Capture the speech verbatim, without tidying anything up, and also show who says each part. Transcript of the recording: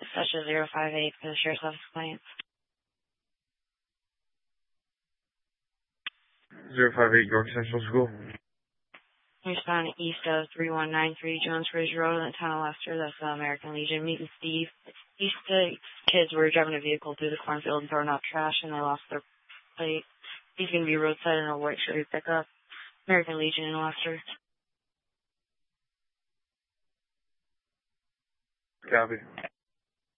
Speaker 1: Session zero five eight for the Sheriff's Office complaint.
Speaker 2: zero five eight York Central School.
Speaker 1: Responding east of three one nine three Jones Bridge Road in the town of Leicester. That's the American Legion. Meeting Steve. These six kids were driving a vehicle through the cornfield and throwing out trash, and they lost their plate. He's going to be roadside in a white Chevy pickup. American Legion in Leicester.
Speaker 2: Copy.